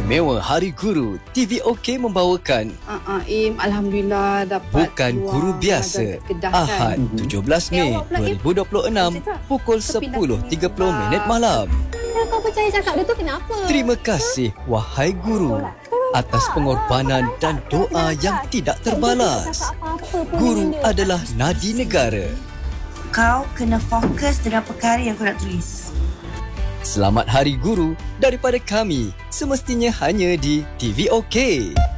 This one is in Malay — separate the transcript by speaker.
Speaker 1: Istimewa Hari Guru, TV OK membawakan
Speaker 2: Alhamdulillah dapat
Speaker 1: Bukan Guru Biasa, Ahad 17 Mei 2026 pukul 10.30 malam.
Speaker 3: Kau percaya cakap dia tu kenapa?
Speaker 1: Terima kasih wahai guru atas pengorbanan dan doa yang tidak terbalas. Guru adalah nadi negara.
Speaker 4: Kau kena fokus dengan perkara yang kau nak tulis.
Speaker 1: Selamat Hari Guru daripada kami, semestinya hanya di TV OK.